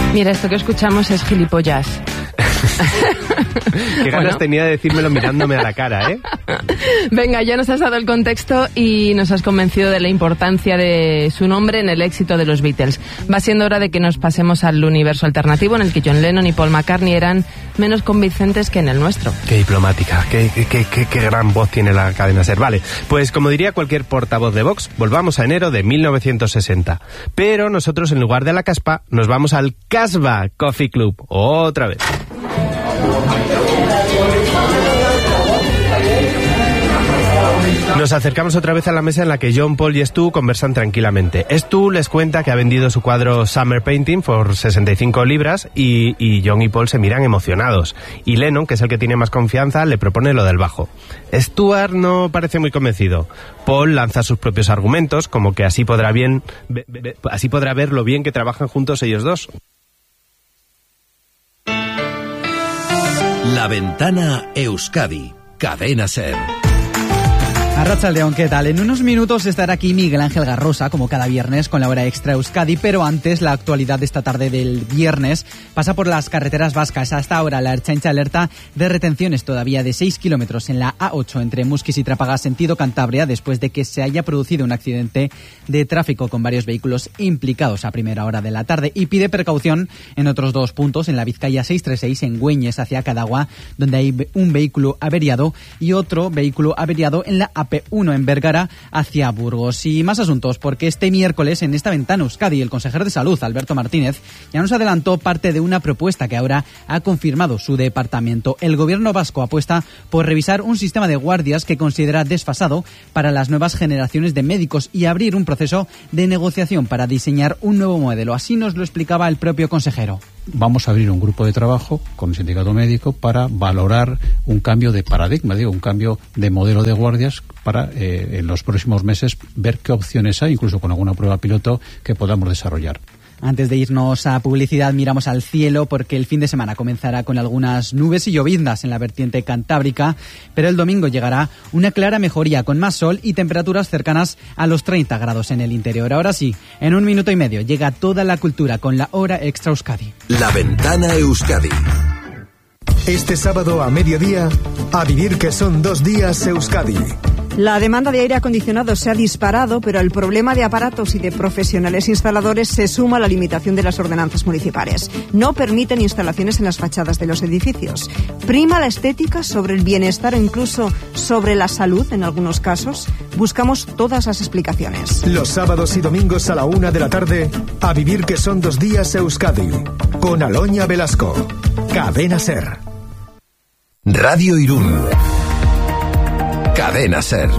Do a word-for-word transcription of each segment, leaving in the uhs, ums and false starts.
Mira, esto que escuchamos es gilipollas. Qué ganas bueno. tenía de decírmelo mirándome a la cara, ¿eh? Venga, ya nos has dado el contexto y nos has convencido de la importancia de su nombre en el éxito de los Beatles. Va siendo hora de que nos pasemos al universo alternativo en el que John Lennon y Paul McCartney eran menos convincentes que en el nuestro. Qué diplomática, qué, qué, qué, qué, qué gran voz tiene la cadena SER. Vale, pues como diría cualquier portavoz de Vox, volvamos a enero de mil novecientos sesenta. Pero nosotros, en lugar de la Caspa, nos vamos al Casbah Coffee Club. Otra vez. Nos acercamos otra vez a la mesa en la que John, Paul y Stu conversan tranquilamente. Stu les cuenta que ha vendido su cuadro Summer Painting por sesenta y cinco libras y, y John y Paul se miran emocionados. Y Lennon, que es el que tiene más confianza, le propone lo del bajo. Stuart no parece muy convencido. Paul lanza sus propios argumentos, como que así podrá, bien, be, be, así podrá ver lo bien que trabajan juntos ellos dos. La Ventana Euskadi, Cadena SER. Arratsaldeon, ¿qué tal? En unos minutos estará aquí Miguel Ángel Garrosa, como cada viernes, con la hora extra Euskadi, pero antes, la actualidad de esta tarde del viernes pasa por las carreteras vascas. Hasta ahora, la Ertzaintza alerta de retenciones todavía de seis kilómetros en la A ocho entre Musquis y Trápaga, sentido Cantabria, después de que se haya producido un accidente de tráfico con varios vehículos implicados a primera hora de la tarde, y pide precaución en otros dos puntos, en la Vizcaya seiscientos treinta y seis, en Güeñes hacia Cadagua, donde hay un vehículo averiado, y otro vehículo averiado en la A P uno en Vergara hacia Burgos. Y más asuntos, porque este miércoles en esta Ventana Euskadi el consejero de Salud, Alberto Martínez, ya nos adelantó parte de una propuesta que ahora ha confirmado su departamento. El gobierno vasco apuesta por revisar un sistema de guardias que considera desfasado para las nuevas generaciones de médicos y abrir un proceso de negociación para diseñar un nuevo modelo. Así nos lo explicaba el propio consejero. Vamos a abrir un grupo de trabajo con el sindicato médico para valorar un cambio de paradigma, digo, un cambio de modelo de guardias para eh, en los próximos meses ver qué opciones hay, incluso con alguna prueba piloto que podamos desarrollar. Antes de irnos a publicidad, miramos al cielo porque el fin de semana comenzará con algunas nubes y lloviznas en la vertiente cantábrica, pero el domingo llegará una clara mejoría con más sol y temperaturas cercanas a los treinta grados en el interior. Ahora sí, en un minuto y medio llega toda la cultura con la hora extra Euskadi. La Ventana Euskadi. Este sábado a mediodía, a vivir que son dos días Euskadi. La demanda de aire acondicionado se ha disparado, pero el problema de aparatos y de profesionales instaladores se suma a la limitación de las ordenanzas municipales. No permiten instalaciones en las fachadas de los edificios. Prima la estética sobre el bienestar o incluso sobre la salud en algunos casos. Buscamos todas las explicaciones. Los sábados y domingos a la una de la tarde, a vivir que son dos días Euskadi. Con Aloña Velasco. Cadena SER. Radio Irún. Cadena SER.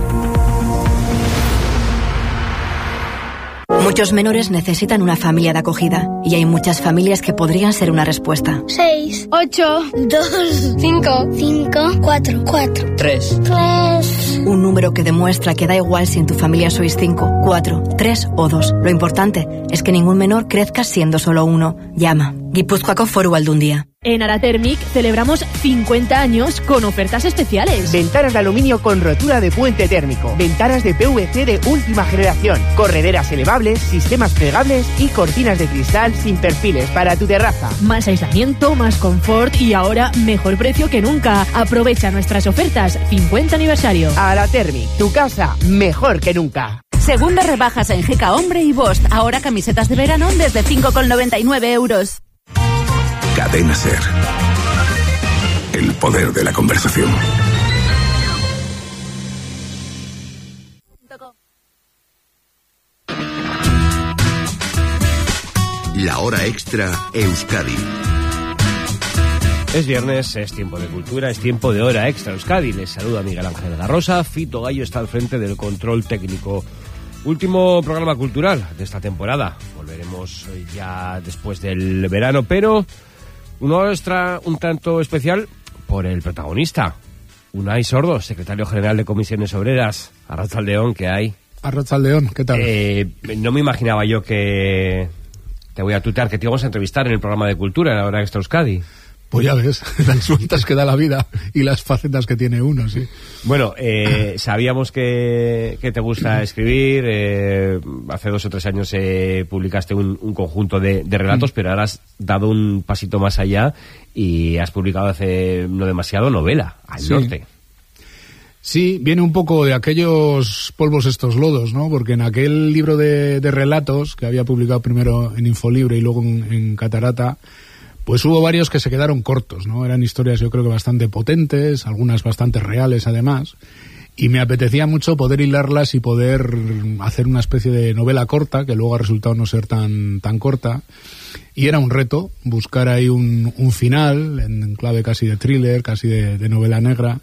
Muchos menores necesitan una familia de acogida y hay muchas familias que podrían ser una respuesta. seis, ocho, dos, cinco, cinco, cuatro, cuatro, tres, tres. Un número que demuestra que da igual si en tu familia sois cinco, cuatro, tres o dos. Lo importante es que ningún menor crezca siendo solo uno. Llama. Gipuzkoako Foru Aldundia. En Aratermic celebramos cincuenta años con ofertas especiales. Ventanas de aluminio con rotura de puente térmico. Ventanas de P V C de última generación. Correderas elevables, sistemas plegables y cortinas de cristal sin perfiles para tu terraza. Más aislamiento, más confort y ahora mejor precio que nunca. Aprovecha nuestras ofertas. cincuenta aniversario. Aratermic, tu casa mejor que nunca. Segundas rebajas en G K Hombre y Bost. Ahora camisetas de verano desde cinco con noventa y nueve euros. Cadena SER. El poder de la conversación. La hora extra Euskadi. Es viernes, es tiempo de cultura, es tiempo de hora extra Euskadi. Les saluda Miguel Ángel Garrosa. Fito Gallo está al frente del control técnico. Último programa cultural de esta temporada. Volveremos ya después del verano, pero uno extra un tanto especial por el protagonista, Unai Sordo, secretario general de Comisiones Obreras. Arratsaldeon, ¿qué hay? Arratsaldeon, ¿qué tal? Eh, no me imaginaba yo que te voy a tutear, que te íbamos a entrevistar en el programa de cultura, en la hora extra Euskadi. Pues ya ves, las vueltas que da la vida y las facetas que tiene uno, sí. Bueno, eh, sabíamos que, que te gusta escribir, eh, hace dos o tres años eh, publicaste un, un conjunto de, de relatos, pero ahora has dado un pasito más allá y has publicado hace no demasiado novela, Al Sí. Norte. Sí, viene un poco de aquellos polvos estos lodos, ¿no? Porque en aquel libro de, de relatos que había publicado primero en Infolibre y luego en, en Catarata, pues hubo varios que se quedaron cortos, ¿no? Eran historias yo creo que bastante potentes, algunas bastante reales además, y me apetecía mucho poder hilarlas y poder hacer una especie de novela corta, que luego ha resultado no ser tan, tan corta, y era un reto buscar ahí un, un final, en clave casi de thriller, casi de, de novela negra,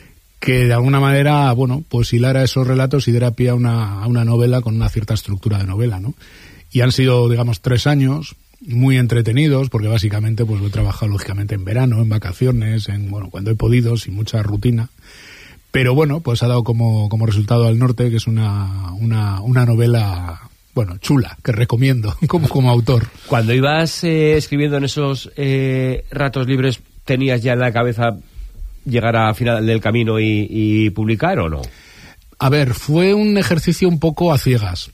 que de alguna manera, bueno, pues hilara esos relatos y diera pie a una, a una novela con una cierta estructura de novela, ¿no? Y han sido, digamos, tres años muy entretenidos, porque básicamente pues lo he trabajado lógicamente en verano, en vacaciones, en bueno, cuando he podido, sin mucha rutina. Pero bueno, pues ha dado como, como resultado Al Norte, que es una, una, una novela, bueno, chula, que recomiendo como, como autor. Cuando ibas eh, escribiendo en esos eh, ratos libres, ¿tenías ya en la cabeza llegar a final del camino y, y publicar o no? A ver, fue un ejercicio un poco a ciegas,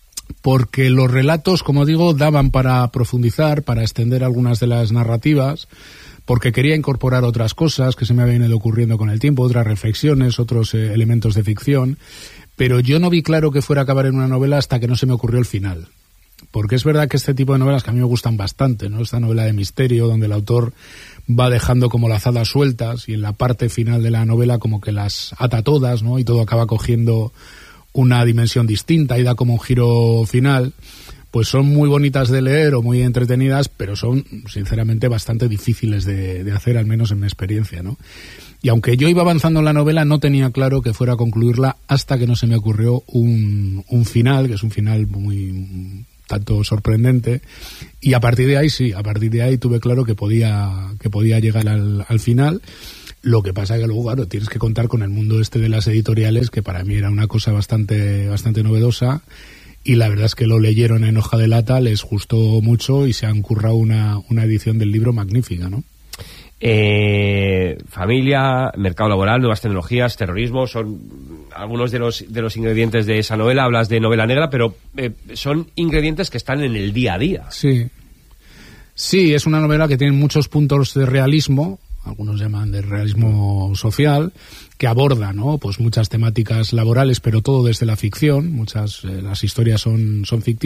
porque los relatos, como digo, daban para profundizar, para extender algunas de las narrativas, porque quería incorporar otras cosas que se me habían ido ocurriendo con el tiempo, otras reflexiones, otros eh, elementos de ficción, pero yo no vi claro que fuera a acabar en una novela hasta que no se me ocurrió el final. Porque es verdad que este tipo de novelas que a mí me gustan bastante, ¿no? Esta novela de misterio donde el autor va dejando como lazadas sueltas y en la parte final de la novela como que las ata todas, ¿no? Y todo acaba cogiendo una dimensión distinta y da como un giro final, pues son muy bonitas de leer o muy entretenidas, pero son sinceramente bastante difíciles de, de hacer, al menos en mi experiencia, ¿no? Y aunque yo iba avanzando en la novela, no tenía claro que fuera a concluirla hasta que no se me ocurrió un, un final, que es un final muy tanto sorprendente, y a partir de ahí sí, a partir de ahí tuve claro que podía, que podía llegar al, al final. Lo que pasa es que luego, claro, tienes que contar con el mundo este de las editoriales, que para mí era una cosa bastante, bastante novedosa, y la verdad es que lo leyeron en hoja de lata, les gustó mucho y se han currado una, una edición del libro magnífica, ¿no? Eh, familia, mercado laboral, nuevas tecnologías, terrorismo, son algunos de los de los ingredientes de esa novela. Hablas de novela negra, pero eh, son ingredientes que están en el día a día. Sí, sí, es una novela que tiene muchos puntos de realismo, algunos llaman de realismo social, que aborda, ¿no? Pues muchas temáticas laborales, pero todo desde la ficción. Muchas eh, las historias son son ficticias.